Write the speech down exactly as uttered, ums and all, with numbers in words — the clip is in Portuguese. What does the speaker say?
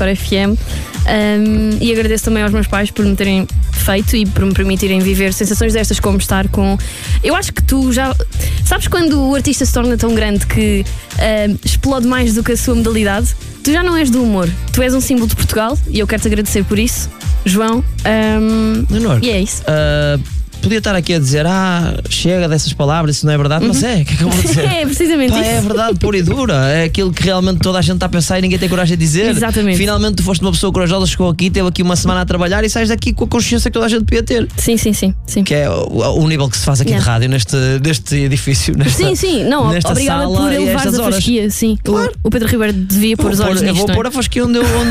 Score F M. Um, e agradeço também aos meus pais por me terem feito e por me permitirem viver sensações destas, como estar com... Eu acho que tu já... Sabes quando o artista se torna tão grande que uh, explode mais do que a sua modalidade? Tu já não és do humor, tu és um símbolo de Portugal e eu quero-te agradecer por isso, João. Um, Leonor, e é isso. Uh... Podia estar aqui a dizer, ah, chega dessas palavras, isso não é verdade, uhum. Mas é, o que é que eu vou dizer? É precisamente Pá, isso. É verdade, pura e dura. É aquilo que realmente toda a gente está a pensar e ninguém tem coragem de dizer. Exatamente. Finalmente tu foste uma pessoa corajosa, chegou aqui, teve aqui uma semana a trabalhar e sais daqui com a consciência que toda a gente podia ter. Sim, sim, sim, sim. Que é o, o nível que se faz aqui yeah. de rádio neste, neste edifício. Nesta, sim, sim, não, obrigada por elevares a fasquia. Sim, claro. O, o Pedro Ribeiro devia pôr os olhos nisto. Eu vou pôr a fasquia onde eu. Onde